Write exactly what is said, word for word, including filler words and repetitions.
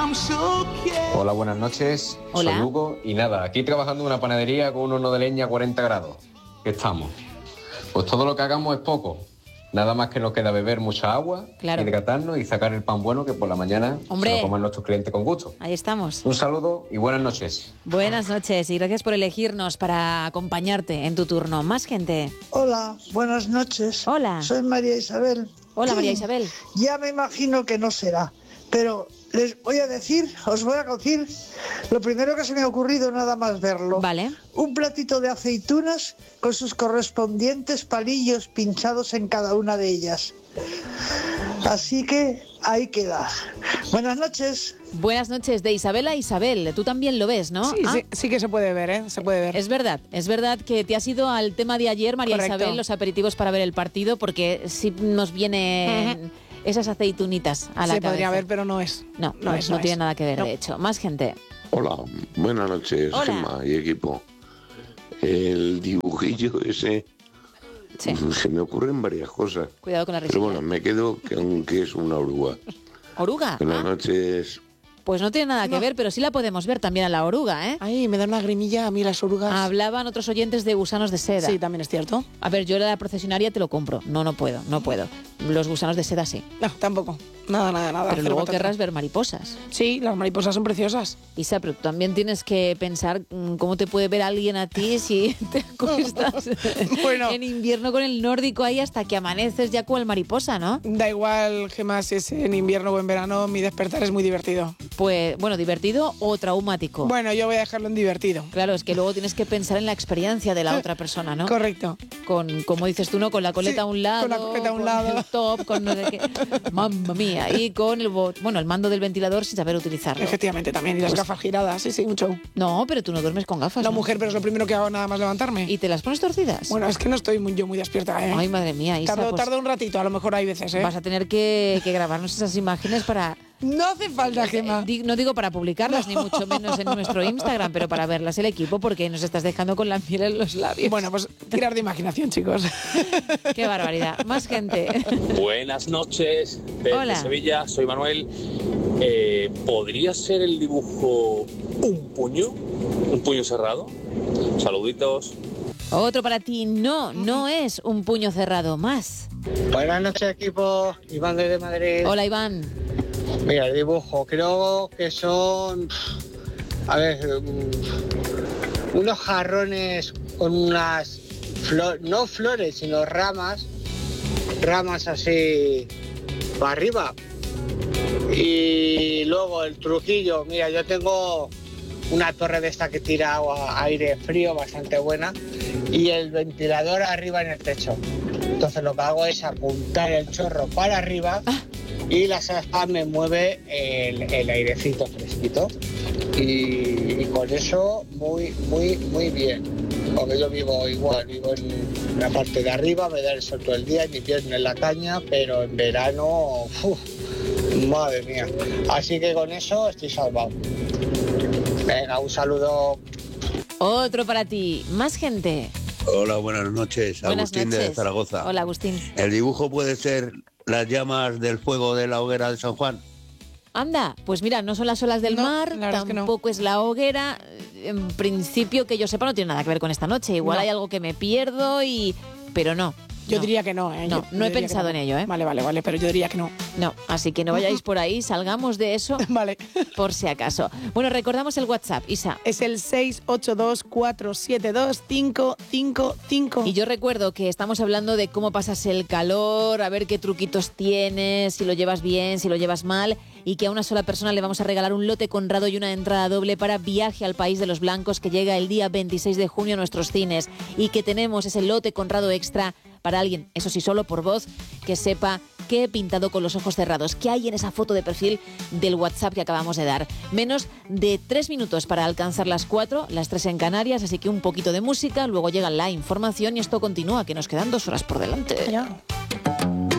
Hola, buenas noches. Hola. Soy Hugo y nada, aquí trabajando en una panadería con un horno de leña a cuarenta grados. ¿Qué estamos? Pues todo lo que hagamos es poco. Nada más que nos queda beber mucha agua, Claro. hidratarnos y sacar el pan bueno que por la mañana Hombre. se lo comen nuestros clientes con gusto. Ahí estamos. Un saludo y buenas noches. Buenas noches y gracias por elegirnos para acompañarte en tu turno. Más gente. Hola, buenas noches. Hola. Soy María Isabel. Hola, María Isabel. Ya me imagino que no será, pero les voy a decir, os voy a decir lo primero que se me ha ocurrido nada más verlo. Vale. Un platito de aceitunas con sus correspondientes palillos pinchados en cada una de ellas. Así que ahí queda. Buenas noches. Buenas noches de Isabel a Isabel. Tú también lo ves, ¿no? Sí, Ah, sí, sí que se puede ver, ¿eh? Se puede ver. Es verdad, es verdad que te has ido al tema de ayer, María Correcto. Isabel, los aperitivos para ver el partido, porque sí nos vienen esas aceitunitas a la Se cabeza. podría ver, pero no es. No, No no, es, no no tiene es. nada que ver, No. de hecho. Más gente. Hola, buenas noches, Hola. Gemma y equipo. El dibujillo ese, Sí. se me ocurren varias cosas. Cuidado con la Pero risilla. bueno, me quedo que aunque es una oruga. ¿Oruga? Buenas Ah, noches. pues no tiene nada que No. ver, pero sí la podemos ver también a la oruga, ¿eh? Ay, me da una grimilla a mí las orugas. Hablaban otros oyentes de gusanos de seda. Sí, también es cierto. A ver, yo la procesionaria te lo compro. No, no puedo, no puedo. Los gusanos de seda sí. No, tampoco. Nada, nada, nada. Pero Cero luego patata. querrás ver mariposas. Sí, las mariposas son preciosas. Isa, pero tú también tienes que pensar mm, cómo te puede ver alguien a ti si te acuestas Bueno. en invierno con el nórdico ahí hasta que amaneces ya cual mariposa, ¿no? Da igual, Gemma, si es en invierno o en verano, mi despertar es muy divertido. Pues, bueno, divertido o traumático. Bueno, yo voy a dejarlo en divertido. Claro, es que luego tienes que pensar en la experiencia de la otra persona, ¿no? Correcto. Con, como dices tú, ¿no? Con la coleta Sí, a un lado. con la coleta a un con lado. el top, con no sé qué. Mamma mía. Y con el, bo- bueno, el mando del ventilador sin saber utilizarlo. Efectivamente, también. Y las Pues- gafas giradas, sí, sí, un show. No, pero tú no duermes con gafas. No, ¿no? mujer, pero es lo primero que hago nada más levantarme. ¿Y te las pones torcidas? Bueno, es que no estoy muy, yo muy despierta, ¿eh? Ay, madre mía, Isa, tardo, pues tardo un ratito, a lo mejor hay veces, ¿eh? vas a tener que, que grabarnos esas imágenes para... No hace falta, Gemma. Eh, di- no digo para publicarlas, ni mucho menos en nuestro Instagram, pero para verlas el equipo, porque nos estás dejando con la miel en los labios. Bueno, pues tirar de imaginación, chicos. Qué barbaridad. Más gente. Buenas noches, desde Hola. Sevilla, soy Manuel. Eh, ¿Podría ser el dibujo un puño? ¿Un puño cerrado? Saluditos. Otro para ti. No, no es un puño cerrado. Más. Buenas noches, equipo. Iván desde Madrid. Hola, Iván. Mira, el dibujo. Creo que son. A ver. mm, Unos jarrones con unas. Flo- no flores, sino ramas. Ramas así. Para arriba. Y luego el truquillo. Mira, yo tengo una torre de esta que tira agua, aire frío, bastante buena. Y el ventilador arriba en el techo. Entonces lo que hago es apuntar el chorro para arriba y la aspa me mueve el, el airecito fresquito. Y, y con eso muy, muy, muy bien. Porque yo vivo igual, vivo en la parte de arriba, me da el sol todo el día, en invierno en la caña, pero en verano, uf, madre mía. Así que con eso estoy salvado. Venga, un saludo. Otro para ti. Más gente. Hola, buenas noches. Buenas Agustín noches. de Zaragoza. Hola, Agustín. El dibujo puede ser las llamas del fuego de la hoguera de San Juan. Anda, pues mira, no son las olas del No, mar, la verdad es que no. tampoco es la hoguera. En principio, que yo sepa, no tiene nada que ver con esta noche. Igual No. hay algo que me pierdo y... Pero no. Yo no. diría que no, ¿eh? No, Yo- no yo he diría que pensado no. en ello, ¿eh? Vale, vale, vale, pero yo diría que no. No, así que no vayáis por ahí, salgamos de eso Vale. por si acaso. Bueno, recordamos el WhatsApp, Isa. Es el seis ocho dos, cuatro siete dos, cinco cinco cinco. Y yo recuerdo que estamos hablando de cómo pasas el calor, a ver qué truquitos tienes, si lo llevas bien, si lo llevas mal, y que a una sola persona le vamos a regalar un lote conrado y una entrada doble para Viaje al País de los Blancos, que llega el día veintiséis de junio a nuestros cines, y que tenemos ese lote conrado extra para alguien, eso sí, solo por voz, que sepa qué he pintado con los ojos cerrados, qué hay en esa foto de perfil del WhatsApp que acabamos de dar. Menos de tres minutos para alcanzar las cuatro, las tres en Canarias, así que un poquito de música, luego llega la información y esto continúa, que nos quedan dos horas por delante. Ya.